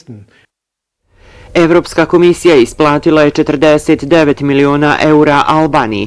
Evropska komisija isplatila je 49 miliona eura Albaniji,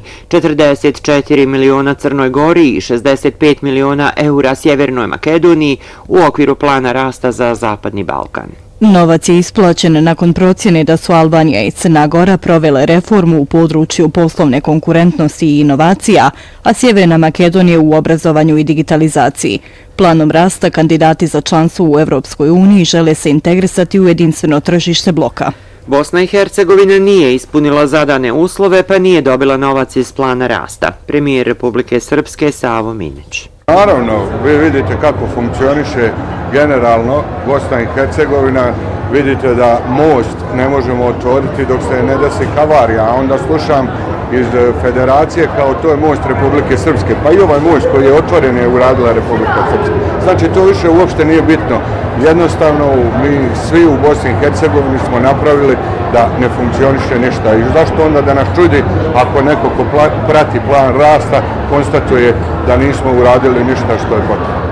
44 miliona Crnoj Gori i 65 miliona eura Sjevernoj Makedoniji u okviru plana rasta za Zapadni Balkan. Novac je isplaćen nakon procjene da su Albanija i Crna Gora provele reformu u području poslovne konkurentnosti i inovacija, a Sjeverna Makedonija u obrazovanju i digitalizaciji. Planom rasta kandidati za članstvo u Evropskoj uniji žele se integrisati u jedinstveno tržište bloka. Bosna i Hercegovina nije ispunila zadane uslove pa nije dobila novac iz plana rasta. Premijer Republike Srpske Savo Minić. Naravno, vi vidite kako funkcioniše generalno Bosna i Hercegovina, vidite da most ne možemo otvoriti dok se ne desi havarija, a onda slušam iz federacije kao to je most Republike Srpske, pa i ovaj most koji je otvoren je uradila Republika Srpska. Znači to više uopšte nije bitno, jednostavno mi svi u Bosni i Hercegovini smo napravili da ne funkcioniše ništa i zašto onda da nas čudi ako neko ko prati plan rasta konstatuje da nismo uradili ništa što je potrebno.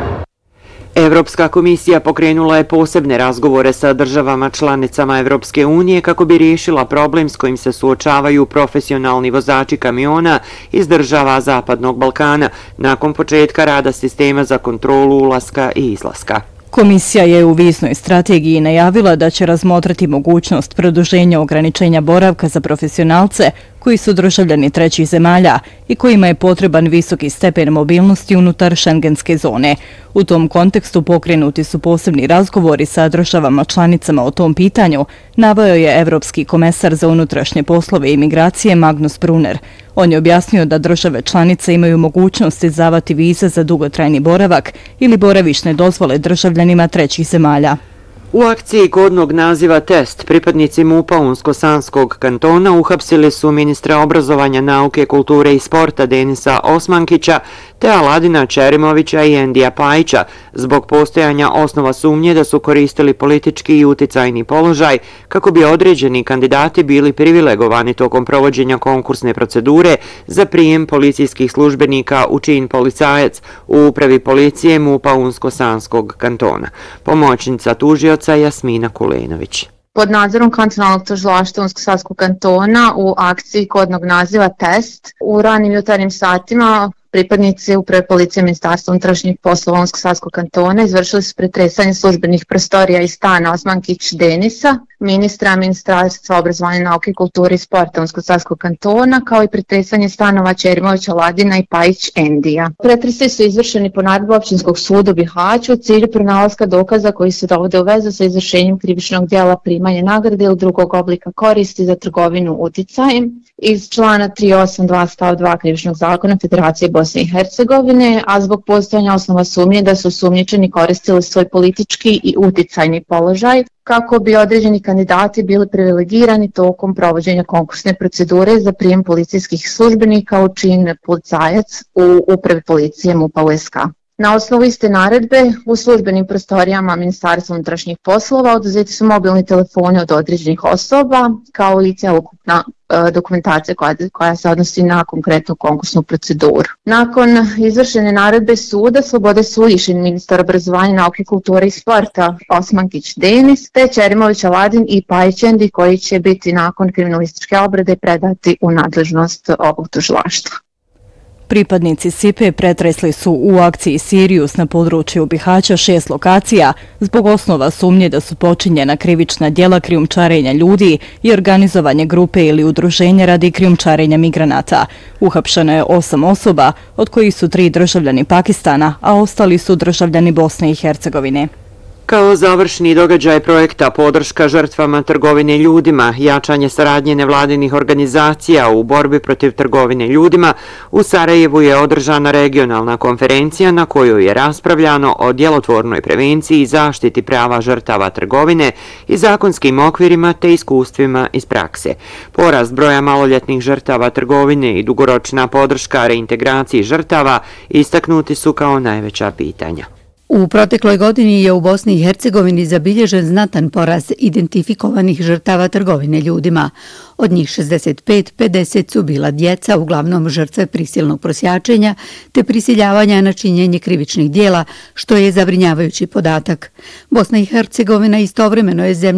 Evropska komisija pokrenula je posebne razgovore sa državama članicama Evropske unije kako bi riješila problem s kojim se suočavaju profesionalni vozači kamiona iz država Zapadnog Balkana nakon početka rada sistema za kontrolu ulaska i izlaska. Komisija je u viznoj strategiji najavila da će razmotriti mogućnost produženja ograničenja boravka za profesionalce koji su državljani trećih zemalja i kojima je potreban visoki stepen mobilnosti unutar šengenske zone. U tom kontekstu pokrenuti su posebni razgovori sa državama članicama o tom pitanju, naveo je Evropski komesar za unutrašnje poslove i imigracije Magnus Brunner. On je objasnio da države članice imaju mogućnost izdavati vize za dugotrajni boravak ili boravišne dozvole državljanima trećih zemalja. U akciji kodnog naziva Test pripadnici MUP-a Unsko-Sanskog kantona uhapsili su ministra obrazovanja, nauke, kulture i sporta Denisa Osmankića te Aladina Čerimovića i Endija Pajića zbog postojanja osnova sumnje da su koristili politički i uticajni položaj kako bi određeni kandidati bili privilegovani tokom provođenja konkursne procedure za prijem policijskih službenika u čin policajac u upravi policije MUP-a Unsko-Sanskog kantona. Pomoćnica tužioca Jasmina Kulenović. Pod nadzorom kantonalnog tužilaštva Unsko-Sanskog kantona u akciji kodnog naziva Test u ranim jutarnjim satima pripadnici uprave policije Ministarstva unutrašnjih poslova Unsko-Sanskog kantona izvršili su pretresanje službenih prostorija i stana Osmankić Denisa, ministra Ministarstva obrazovanja, nauke, kulture i sporta Unsko-Sanskog kantona, kao i pretresanje stanova Čerimovića, Aladina i Pajić Endija. Pretresi su izvršeni po naredbi Općinskog suda u Bihaću u cilju pronalaska dokaza koji se dovode u vezu sa izvršenjem krivičnog djela primanja nagrade ili drugog oblika koristi za trgovinu uticajem iz člana 382 stav 2 Krivičnog zakona Federacije Bosne i Hercegovine, a zbog postojanja osnova sumnje da su osumnjičeni koristili svoj politički i uticajni položaj kako bi određeni kandidati bili privilegirani tokom provođenja konkursne procedure za prijem policijskih službenika u čin policajac u upravi policije MUP-a USK. Na osnovu iste naredbe u službenim prostorijama Ministarstva unutrašnjih poslova oduzeti su mobilni telefoni od određenih osoba kao i celokupna dokumentacija koja se odnosi na konkretnu konkursnu proceduru. Nakon izvršene naredbe suda slobode su lišeni ministar obrazovanja, nauke, kulture i sporta Osmankić Denis te Čerimović Aladin i Pajić Endi koji će biti nakon kriminalističke obrade predati u nadležnost ovog tužilaštva. Pripadnici SIPE pretresli su u akciji Sirius na području Bihaća 6 lokacija zbog osnova sumnje da su počinjena krivična djela krijumčarenja ljudi i organizovanje grupe ili udruženja radi krijumčarenja migranata. Uhapšeno je 8 osoba, od kojih su 3 državljani Pakistana, a ostali su državljani Bosne i Hercegovine. Kao završni događaj projekta podrška žrtvama trgovine ljudima, jačanje saradnje nevladinih organizacija u borbi protiv trgovine ljudima, u Sarajevu je održana regionalna konferencija na kojoj je raspravljano o djelotvornoj prevenciji i zaštiti prava žrtava trgovine i zakonskim okvirima te iskustvima iz prakse. Porast broja maloljetnih žrtava trgovine i dugoročna podrška reintegraciji žrtava istaknuti su kao najveća pitanja. U protekloj godini je u Bosni i Hercegovini zabilježen znatan porast identifikovanih žrtava trgovine ljudima. Od njih 65-50 su bila djeca, uglavnom žrtve prisilnog prosjačenja te prisiljavanja na činjenje krivičnih djela, što je zabrinjavajući podatak. Bosna i Hercegovina istovremeno je zemlja